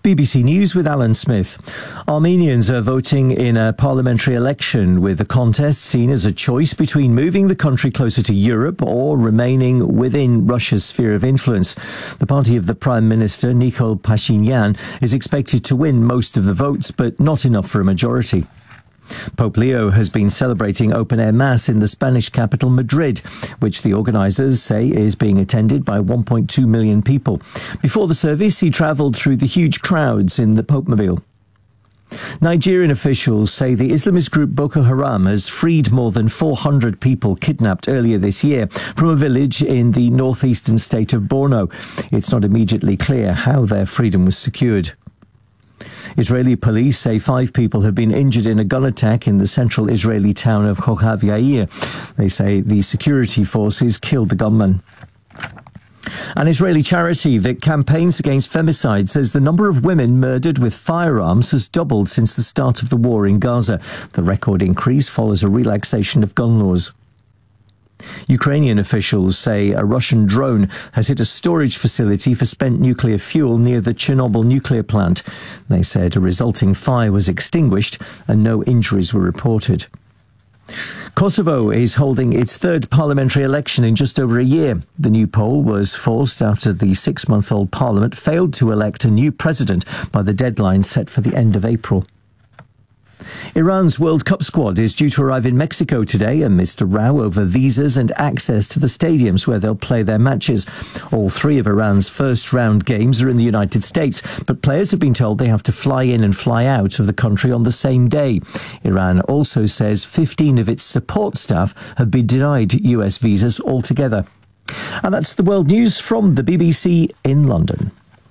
BBC News with Alan Smith. Armenians are voting in a parliamentary election, with the contest seen as a choice between moving the country closer to Europe or remaining within Russia's sphere of influence. The party of the Prime Minister, Nikol Pashinyan, is expected to win most of the votes, but not enough for a majority. Pope Leo has been celebrating open-air mass in the Spanish capital Madrid, which the organisers say is being attended by 1.2 million people. Before the service, he travelled through the huge crowds in the Popemobile. Nigerian officials say the Islamist group Boko Haram has freed more than 400 people kidnapped earlier this year from a village in the northeastern state of Borno. It's not immediately clear how their freedom was secured. Israeli police say 5 people have been injured in a gun attack in the central Israeli town of Kochav Yair. They say the security forces killed the gunman. An Israeli charity that campaigns against femicide says the number of women murdered with firearms has doubled since the start of the war in Gaza. The record increase follows a relaxation of gun laws. Ukrainian officials say a Russian drone has hit a storage facility for spent nuclear fuel near the Chernobyl nuclear plant. They said a resulting fire was extinguished and no injuries were reported. Kosovo is holding its third parliamentary election in just over a year. The new poll was forced after the 6-month-old parliament failed to elect a new president by the deadline set for the end of April. Iran's World Cup squad is due to arrive in Mexico today amidst a row over visas and access to the stadiums where they'll play their matches. All 3 of Iran's first-round games are in the United States, but players have been told they have to fly in and fly out of the country on the same day. Iran also says 15 of its support staff have been denied US visas altogether. And that's the world news from the BBC in London.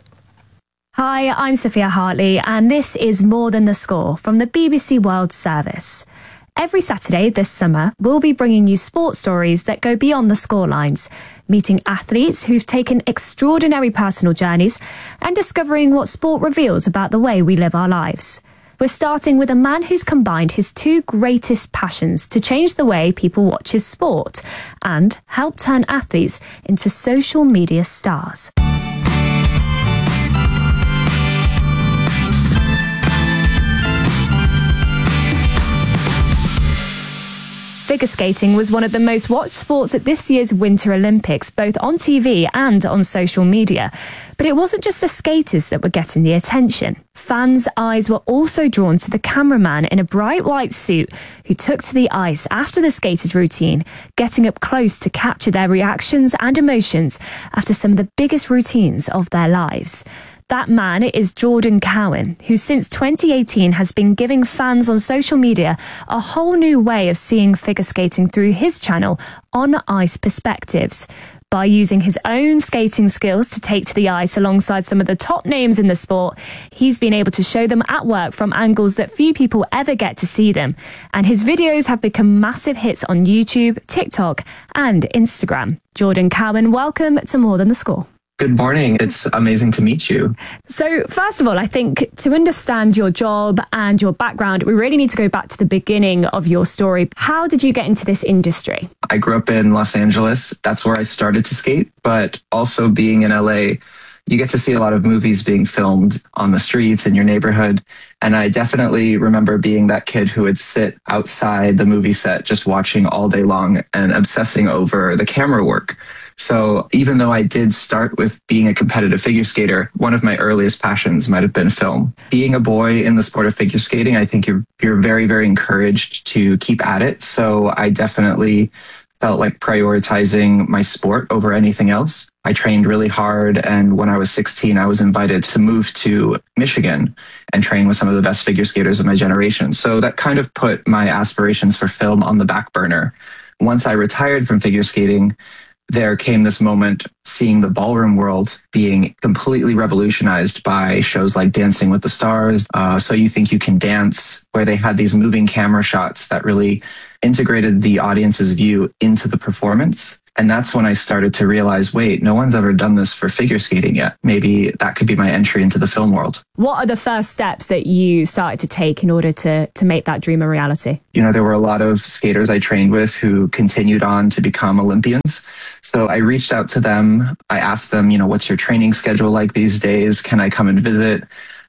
Hi, I'm Sophia Hartley, and this is More Than the Score from the BBC World Service. Every Saturday this summer, we'll be bringing you sports stories that go beyond the scorelines, meeting athletes who've taken extraordinary personal journeys and discovering what sport reveals about the way we live our lives. We're starting with a man who's combined his 2 greatest passions to change the way people watch his sport and help turn athletes into social media stars. Figure skating was one of the most watched sports at this year's Winter Olympics, both on TV and on social media. But it wasn't just the skaters that were getting the attention. Fans' eyes were also drawn to the cameraman in a bright white suit who took to the ice after the skaters' routine, getting up close to capture their reactions and emotions after some of the biggest routines of their lives. That man is Jordan Cowan, who since 2018 has been giving fans on social media a whole new way of seeing figure skating through his channel, On Ice Perspectives. By using his own skating skills to take to the ice alongside some of the top names in the sport, he's been able to show them at work from angles that few people ever get to see them. And his videos have become massive hits on YouTube, TikTok and Instagram. Jordan Cowan, welcome to More Than the Score. Good morning. It's amazing to meet you. So first of all, I think to understand your job and your background, we really need to go back to the beginning of your story. How did you get into this industry? I grew up in Los Angeles. That's where I started to skate. But also being in LA, you get to see a lot of movies being filmed on the streets in your neighborhood. And I definitely remember being that kid who would sit outside the movie set just watching all day long and obsessing over the camera work. So even though I did start with being a competitive figure skater, one of my earliest passions might have been film. Being a boy in the sport of figure skating, I think you're very, very encouraged to keep at it. So I definitely felt like prioritizing my sport over anything else. I trained really hard, and when I was 16, I was invited to move to Michigan and train with some of the best figure skaters of my generation. So that kind of put my aspirations for film on the back burner. Once I retired from figure skating, there came this moment seeing the ballroom world being completely revolutionized by shows like Dancing with the Stars, So You Think You Can Dance, where they had these moving camera shots that really integrated the audience's view into the performance. And that's when I started to realize, wait, no one's ever done this for figure skating yet. Maybe that could be my entry into the film world. What are the first steps that you started to take in order to make that dream a reality? You know, there were a lot of skaters I trained with who continued on to become Olympians. So I reached out to them. I asked them, you know, what's your training schedule like these days? Can I come and visit?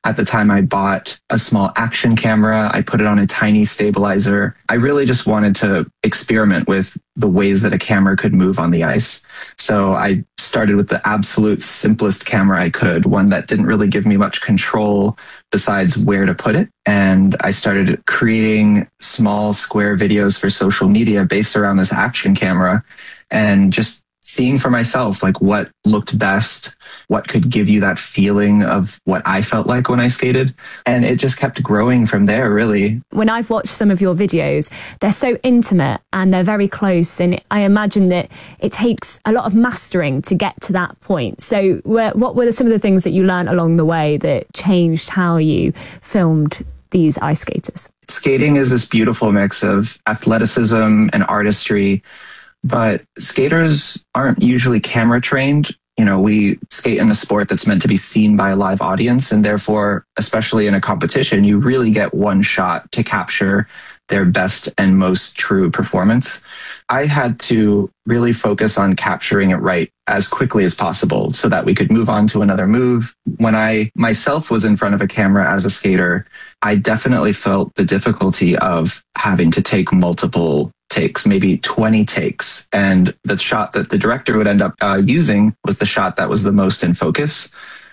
At the time, I bought a small action camera. I put it on a tiny stabilizer. I really just wanted to experiment with the ways that a camera could move on the ice. So I started with the absolute simplest camera I could, one that didn't really give me much control besides where to put it. And I started creating small square videos for social media based around this action camera and just seeing for myself, like what looked best, what could give you that feeling of what I felt like when I skated. And it just kept growing from there, really. When I've watched some of your videos, they're so intimate and they're very close. And I imagine that it takes a lot of mastering to get to that point. So what were some of the things that you learned along the way that changed how you filmed these ice skaters? Skating is this beautiful mix of athleticism and artistry. But skaters aren't usually camera trained. You know, we skate in a sport that's meant to be seen by a live audience. And therefore, especially in a competition, you really get one shot to capture their best and most true performance. I had to really focus on capturing it right as quickly as possible so that we could move on to another move. When I myself was in front of a camera as a skater, I definitely felt the difficulty of having to take multiple takes, maybe 20 takes. And the shot that the director would end up using was the shot that was the most in focus,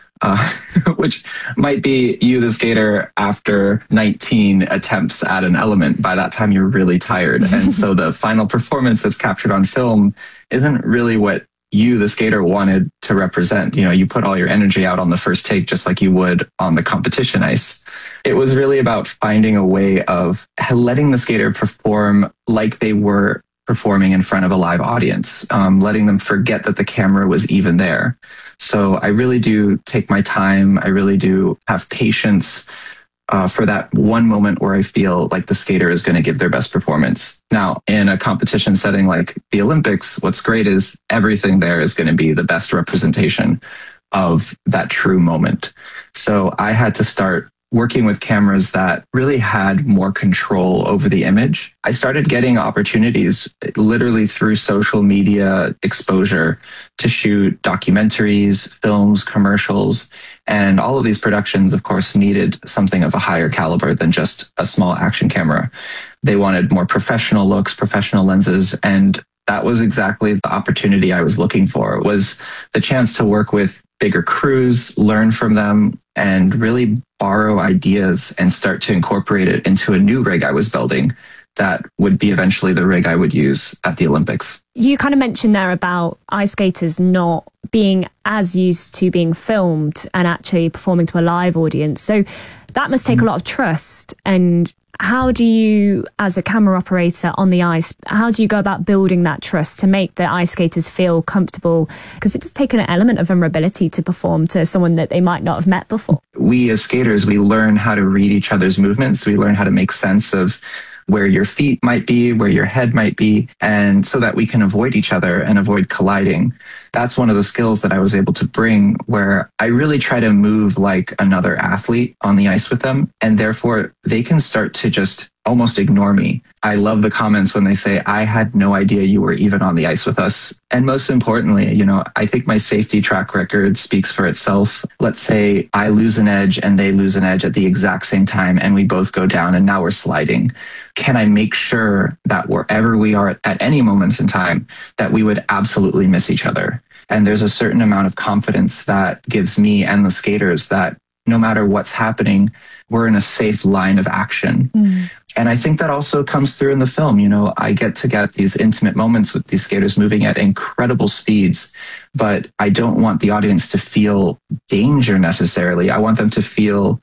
which might be you, the skater, after 19 attempts at an element. By that time, you're really tired. And so the final performance that's captured on film isn't really what you, the skater, wanted to represent. You know, you put all your energy out on the first take, just like you would on the competition ice. It was really about finding a way of letting the skater perform like they were performing in front of a live audience, letting them forget that the camera was even there. So I really do take my time. I really do have patience for that one moment where I feel like the skater is going to give their best performance. Now, in a competition setting like the Olympics, what's great is everything there is going to be the best representation of that true moment. So I had to start working with cameras that really had more control over the image. I started getting opportunities literally through social media exposure to shoot documentaries, films, commercials, and all of these productions, of course, needed something of a higher caliber than just a small action camera. They wanted more professional looks, professional lenses, and that was exactly the opportunity I was looking for, was the chance to work with bigger crews, learn from them, and really borrow ideas and start to incorporate it into a new rig I was building that would be eventually the rig I would use at the Olympics. You kind of mentioned there about ice skaters not being as used to being filmed and actually performing to a live audience. So that must take a lot of trust. And how do you, as a camera operator on the ice, how do you go about building that trust to make the ice skaters feel comfortable? Because it does take an element of vulnerability to perform to someone that they might not have met before. We as skaters, we learn how to read each other's movements. We learn how to make sense of where your feet might be, where your head might be, and so that we can avoid each other and avoid colliding. That's one of the skills that I was able to bring, where I really try to move like another athlete on the ice with them, and therefore they can start to just almost ignore me. I love the comments when they say, I had no idea you were even on the ice with us. And most importantly, you know, I think my safety track record speaks for itself. Let's say I lose an edge and they lose an edge at the exact same time, and we both go down and now we're sliding. Can I make sure that wherever we are at any moment in time, that we would absolutely miss each other? And there's a certain amount of confidence that gives me and the skaters that no matter what's happening, we're in a safe line of action. And I think that also comes through in the film. You know, I get these intimate moments with these skaters moving at incredible speeds, but I don't want the audience to feel danger necessarily. I want them to feel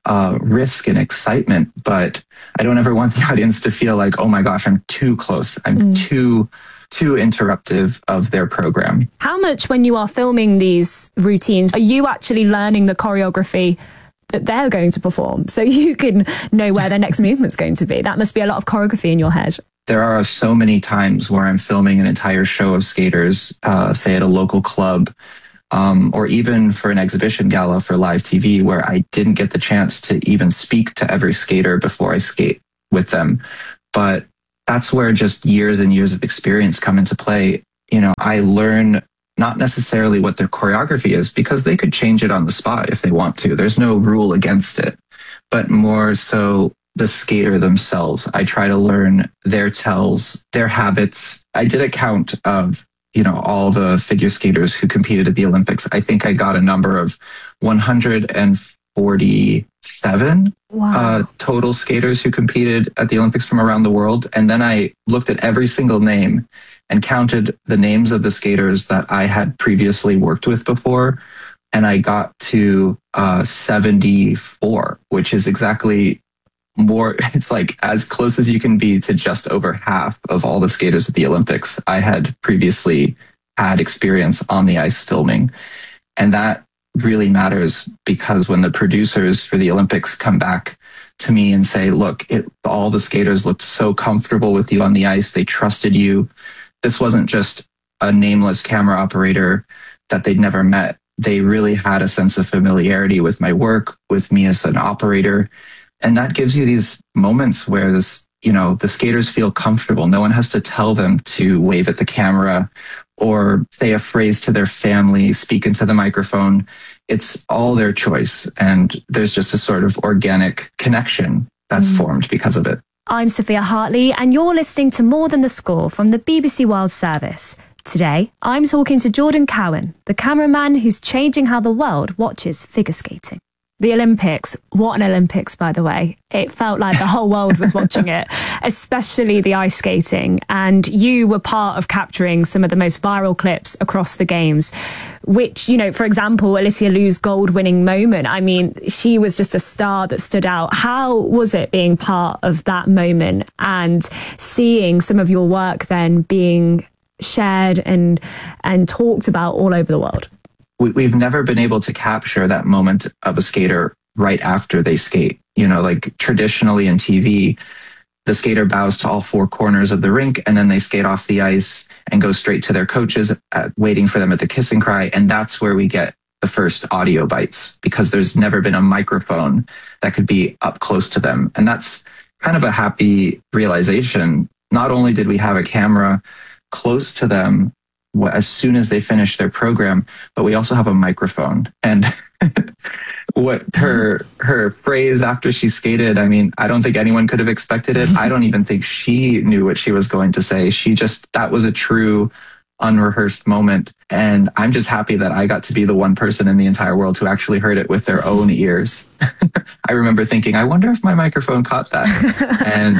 risk and excitement, but I don't ever want the audience to feel like, oh my gosh, I'm too close. I'm too interruptive of their program. How much, when you are filming these routines, are you actually learning the choreography that they're going to perform so you can know where their next movement's going to be? That must be a lot of choreography in your head. There are so many times where I'm filming an entire show of skaters, say at a local club, or even for an exhibition gala for live TV, where I didn't get the chance to even speak to every skater before I skate with them. But that's where just years and years of experience come into play. You know, I learn not necessarily what their choreography is, because they could change it on the spot if they want to. There's no rule against it, but more so the skater themselves. I try to learn their tells, their habits. I did a count of, all the figure skaters who competed at the Olympics. I think I got a number of 147 total skaters who competed at the Olympics from around the world. And then I looked at every single name and counted the names of the skaters that I had previously worked with before. And I got to 74, which is exactly more, it's like as close as you can be to just over half of all the skaters at the Olympics I had previously had experience on the ice filming. And that really matters, because when the producers for the Olympics come back to me and say, look, all the skaters looked so comfortable with you on the ice, they trusted you. This wasn't just a nameless camera operator that they'd never met. They really had a sense of familiarity with my work, with me as an operator. And that gives you these moments where the skaters feel comfortable. No one has to tell them to wave at the camera or say a phrase to their family, speak into the microphone. It's all their choice. And there's just a sort of organic connection that's formed because of it. I'm Sophia Hartley, and you're listening to More Than the Score from the BBC World Service. Today, I'm talking to Jordan Cowan, the cameraman who's changing how the world watches figure skating. The Olympics, what an Olympics, by the way. It felt like the whole world was watching it, especially the ice skating. And you were part of capturing some of the most viral clips across the games, which, for example, Alicia Liu's gold-winning moment. I mean, she was just a star that stood out. How was it being part of that moment and seeing some of your work then being shared and talked about all over the world? We've never been able to capture that moment of a skater right after they skate. Like traditionally in TV, the skater bows to all four corners of the rink, and then they skate off the ice and go straight to their coaches, waiting for them at the kiss and cry. And that's where we get the first audio bites, because there's never been a microphone that could be up close to them. And that's kind of a happy realization. Not only did we have a camera close to them as soon as they finish their program, but we also have a microphone. And what her phrase after she skated, I mean, I don't think anyone could have expected it. I don't even think she knew what she was going to say. That was a true unrehearsed moment. And I'm just happy that I got to be the one person in the entire world who actually heard it with their own ears. I remember thinking, I wonder if my microphone caught that. And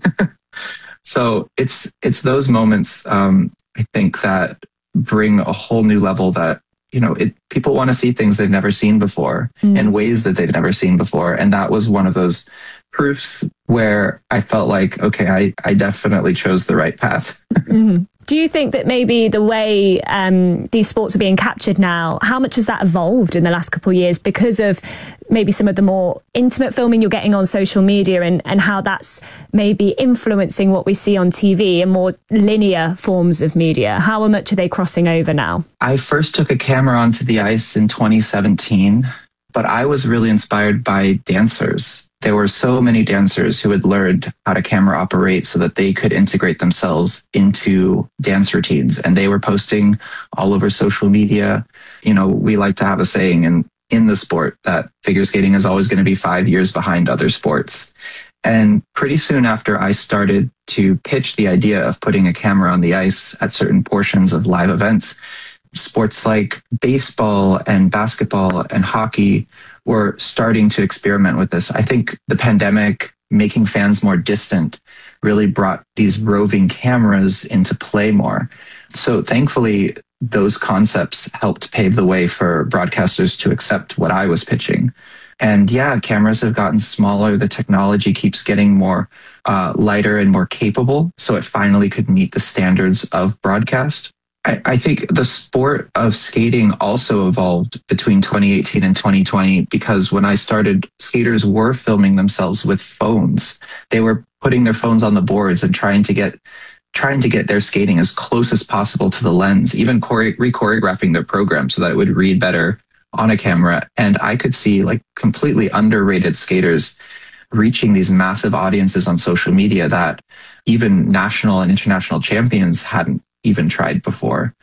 so it's those moments, I think, that bring a whole new level that, people want to see things they've never seen before in ways that they've never seen before. And that was one of those proofs where I felt like, okay, I definitely chose the right path. Do you think that maybe the way these sports are being captured now, how much has that evolved in the last couple of years because of maybe some of the more intimate filming you're getting on social media and how that's maybe influencing what we see on TV and more linear forms of media? How much are they crossing over now? I first took a camera onto the ice in 2017, but I was really inspired by dancers. There were so many dancers who had learned how to camera operate so that they could integrate themselves into dance routines. And they were posting all over social media. We like to have a saying in the sport that figure skating is always going to be 5 years behind other sports. And pretty soon after I started to pitch the idea of putting a camera on the ice at certain portions of live events, sports like baseball and basketball and hockey were starting to experiment with this. I think the pandemic, making fans more distant, really brought these roving cameras into play more. So thankfully, those concepts helped pave the way for broadcasters to accept what I was pitching. And yeah, cameras have gotten smaller. The technology keeps getting more lighter and more capable. So it finally could meet the standards of broadcast. I think the sport of skating also evolved between 2018 and 2020, because when I started, skaters were filming themselves with phones. They were putting their phones on the boards and trying to get their skating as close as possible to the lens, even re-choreographing their program so that it would read better on a camera. And I could see like completely underrated skaters reaching these massive audiences on social media that even national and international champions hadn't even tried before.